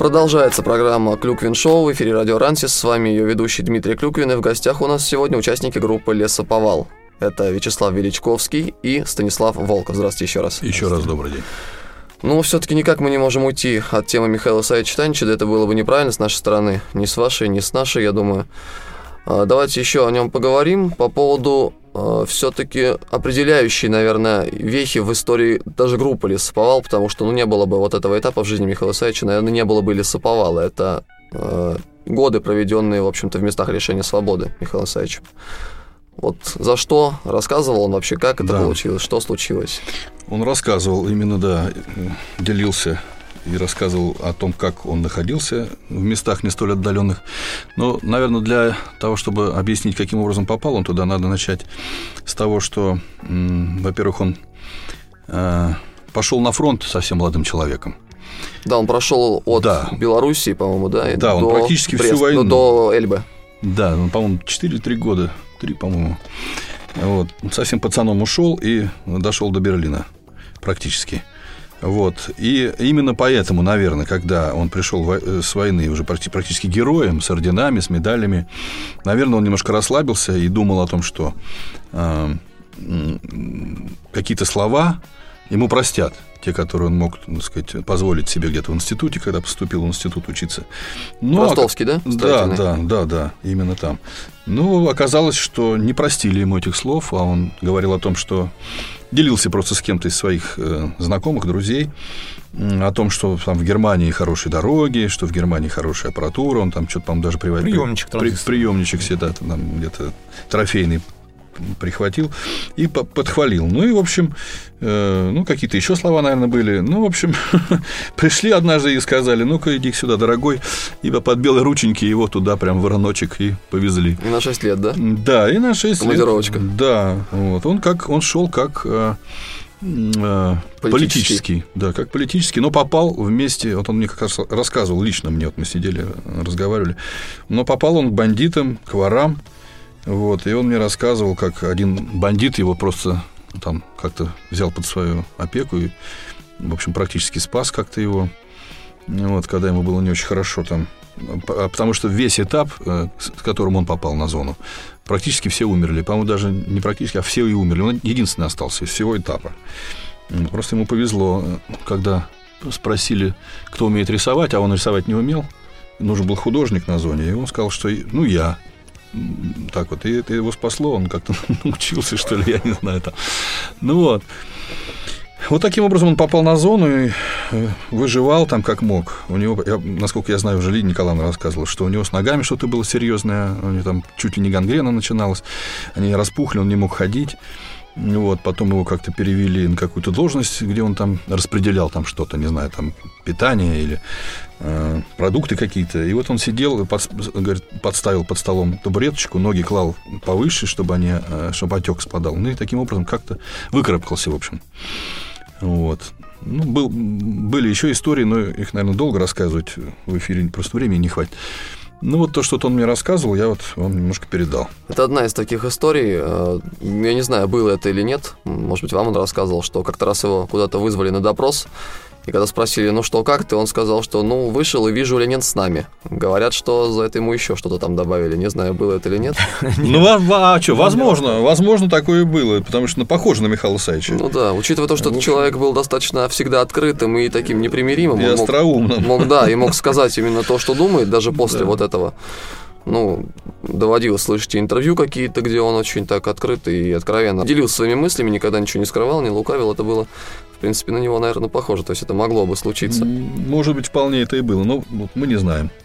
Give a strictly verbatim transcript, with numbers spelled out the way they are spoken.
Продолжается программа «Клюквин Шоу», в эфире радио Рансис. С вами ее ведущий Дмитрий Клюквин, и в гостях у нас сегодня участники группы «Лесоповал». Это Вячеслав Величковский и Станислав Волков. Здравствуйте еще раз. Еще раз добрый день. Ну, все-таки никак мы не можем уйти от темы Михаила Исаевича Танича, да это было бы неправильно с нашей стороны, ни с вашей, ни с нашей, я думаю. Давайте еще о нем поговорим по поводу э, все-таки определяющей, наверное, вехи в истории даже группы «Лесоповал», потому что, ну, не было бы вот этого этапа в жизни Михаила Исаевича, наверное, не было бы «Лесоповала». Это э, годы, проведенные, в общем-то, в местах лишения свободы Михаила Исаевича. Вот за что рассказывал он вообще, как это да. получилось, что случилось? Он рассказывал, именно, да, делился и рассказывал о том, как он находился в местах не столь отдаленных. Но, наверное, для того, чтобы объяснить, каким образом попал он туда, надо начать с того, что, м- во-первых, он э- пошел на фронт совсем молодым человеком. Да, он прошел от да. Белоруссии, по-моему, да, и да, до он практически Брест, всю войну. До Эльбы. Да, он, по-моему, четыре-три года, три, по-моему. Вот. Совсем пацаном ушел и дошел до Берлина практически. Вот. И именно поэтому, наверное, когда он пришел с войны уже практически героем, с орденами, с медалями, наверное, он немножко расслабился и думал о том, что э, какие-то слова ему простят, те, которые он мог, так сказать, позволить себе где-то в институте, когда поступил в институт учиться. Но, Ростовский, да? Да, да, да, да, именно там. Но оказалось, что не простили ему этих слов, а он говорил о том, что делился просто с кем-то из своих э, знакомых, друзей, э, о том, что там в Германии хорошие дороги, что в Германии хорошая аппаратура, он там что-то, по-моему, даже приводил. Приемничек при, приемничек себе, да, там где-то трофейный прихватил и подхвалил. Ну и, в общем, э, ну, какие-то еще слова, наверное, были. Ну, в общем, пришли однажды и сказали: ну-ка, иди сюда, дорогой, ибо под белые рученьки его туда прям в вороночек и повезли. И на шесть лет, да? Да, и на шесть лет. Командировочка. Да, вот. Он, как, он шел как э, э, политический. политический. Да, как политический, но попал вместе, вот он мне как раз рассказывал лично мне, вот мы сидели, разговаривали, но попал он к бандитам, к ворам. Вот, и он мне рассказывал, как один бандит его просто там как-то взял под свою опеку и, в общем, практически спас как-то его, вот, когда ему было не очень хорошо там, потому что весь этап, с которым он попал на зону, практически все умерли, по-моему, даже не практически, а все и умерли, он единственный остался из всего этапа. Просто ему повезло, когда спросили, кто умеет рисовать, а он рисовать не умел, нужен был художник на зоне, и он сказал, что, ну, я. Так вот, и это его спасло, он как-то научился, что ли, я не знаю. Там. Ну вот. Вот таким образом он попал на зону и выживал там как мог. У него, я, насколько я знаю, уже Лидия Николаевна рассказывала, что у него с ногами что-то было серьезное, у него там чуть ли не гангрена начиналась, они распухли, он не мог ходить. Вот, потом его как-то перевели на какую-то должность, где он там распределял там что-то, не знаю, там питание или э, продукты какие-то. И вот он сидел и под, говорит, подставил под столом табуреточку, ноги клал повыше, чтобы, они, э, чтобы отек спадал. Ну и таким образом как-то выкарабкался, в общем. Вот. Ну, был, были еще истории, но их, наверное, долго рассказывать в эфире, просто времени не хватит. Ну, вот то, что он мне рассказывал, я вот вам немножко передал. Это одна из таких историй. Я не знаю, было это или нет. Может быть, вам он рассказывал, что как-то раз его куда-то вызвали на допрос. И когда спросили, ну что, как ты, он сказал, что ну вышел и вижу, Ленин с нами. Говорят, что за это ему еще что-то там добавили. Не знаю, было это или нет. Ну, а что, возможно, возможно, такое и было, потому что похоже на Михаила Исаевича. Ну да, учитывая то, что этот человек был достаточно всегда открытым и таким непримиримым. И остроумным. Мог, да, и мог сказать именно то, что думает, даже после вот этого. Ну, доводилось слышать интервью какие-то, где он очень так открыто и откровенно делился своими мыслями, никогда ничего не скрывал, не лукавил. Это было, в принципе, на него, наверное, похоже. То есть это могло бы случиться. Может быть, вполне это и было, но мы не знаем.